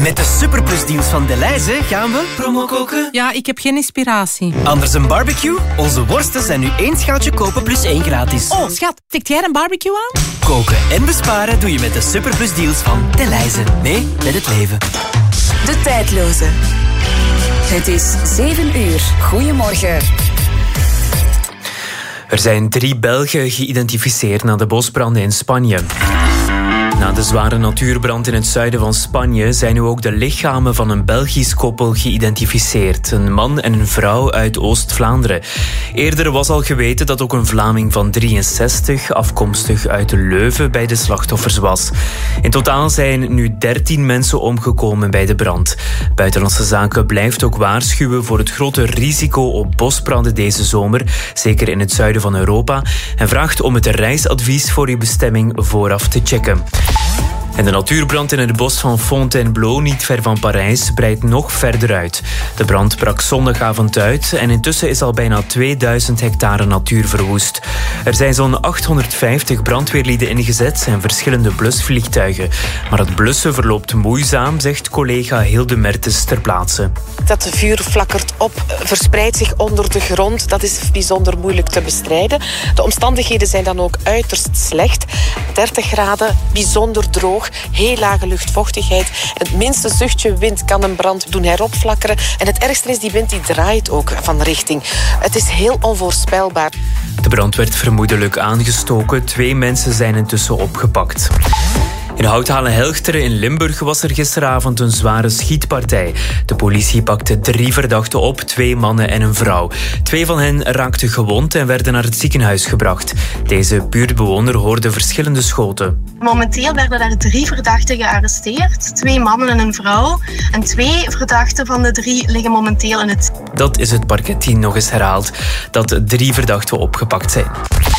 Met de superplusdeals van Delhaize gaan we promo koken. Ja, ik heb geen inspiratie. Anders een barbecue? Onze worsten zijn nu 1 schaaltje kopen plus 1 gratis. Oh, schat, tikt jij een barbecue aan? Koken en besparen doe je met de superplusdeals van Delhaize. Nee, met het leven. De tijdloze. Het is 7 uur. Goedemorgen. Er zijn 3 Belgen geïdentificeerd na de bosbranden in Spanje. Na de zware natuurbrand in het zuiden van Spanje zijn nu ook de lichamen van een Belgisch koppel geïdentificeerd. Een man en een vrouw uit Oost-Vlaanderen. Eerder was al geweten dat ook een Vlaming van 63, afkomstig uit Leuven, bij de slachtoffers was. In totaal zijn nu 13 mensen omgekomen bij de brand. Buitenlandse Zaken blijft ook waarschuwen voor het grote risico op bosbranden deze zomer, zeker in het zuiden van Europa, en vraagt om het reisadvies voor uw bestemming vooraf te checken. En de natuurbrand in het bos van Fontainebleau, niet ver van Parijs, breidt nog verder uit. De brand brak zondagavond uit en intussen is al bijna 2000 hectare natuur verwoest. Er zijn zo'n 850 brandweerlieden ingezet en verschillende blusvliegtuigen. Maar het blussen verloopt moeizaam, zegt collega Hilde Mertens ter plaatse. Dat de vuur flakkert op, verspreidt zich onder de grond. Dat is bijzonder moeilijk te bestrijden. De omstandigheden zijn dan ook uiterst slecht. 30 graden, bijzonder droog. Heel lage luchtvochtigheid. Het minste zuchtje wind kan een brand doen heropflakkeren. En het ergste is, die wind die draait ook van richting. Het is heel onvoorspelbaar. De brand werd vermoedelijk aangestoken. 2 mensen zijn intussen opgepakt. In Houthalen-Helchteren in Limburg was er gisteravond een zware schietpartij. De politie pakte 3 verdachten op, 2 mannen en een vrouw. 2 van hen raakten gewond en werden naar het ziekenhuis gebracht. Deze buurtbewoner hoorde verschillende schoten. Momenteel werden er 3 verdachten gearresteerd. 2 mannen en een vrouw. En 2 verdachten van de 3 liggen momenteel in het... Dat is het parquet 10 nog eens herhaald, dat 3 verdachten opgepakt zijn.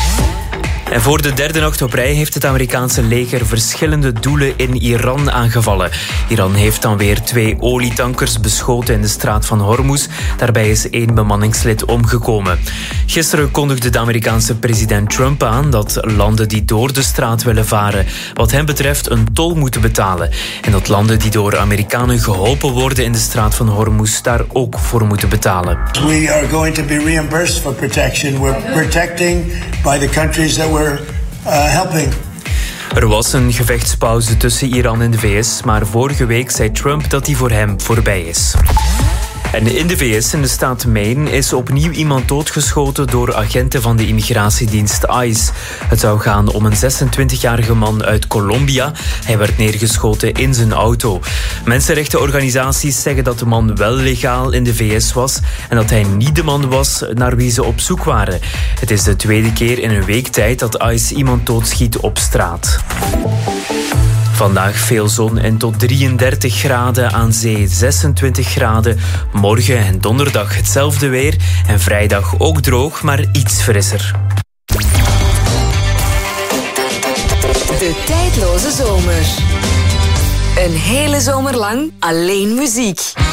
En voor de 3e nacht op rij heeft het Amerikaanse leger verschillende doelen in Iran aangevallen. Iran heeft dan weer 2 olietankers beschoten in de straat van Hormuz. Daarbij is 1 bemanningslid omgekomen. Gisteren kondigde de Amerikaanse president Trump aan dat landen die door de straat willen varen, wat hem betreft een tol moeten betalen. En dat landen die door Amerikanen geholpen worden in de straat van Hormuz daar ook voor moeten betalen. We are going to be reimbursed for protection. We're protecting by the countries that we're helping. Er was een gevechtspauze tussen Iran en de VS, maar vorige week zei Trump dat die voor hem voorbij is. En in de VS, in de staat Maine, is opnieuw iemand doodgeschoten door agenten van de immigratiedienst ICE. Het zou gaan om een 26-jarige man uit Colombia. Hij werd neergeschoten in zijn auto. Mensenrechtenorganisaties zeggen dat de man wel legaal in de VS was en dat hij niet de man was naar wie ze op zoek waren. Het is de 2e keer in een week tijd dat ICE iemand doodschiet op straat. Vandaag veel zon en tot 33 graden, aan zee 26 graden. Morgen en donderdag hetzelfde weer. En vrijdag ook droog, maar iets frisser. De tijdloze zomer. Een hele zomer lang alleen muziek.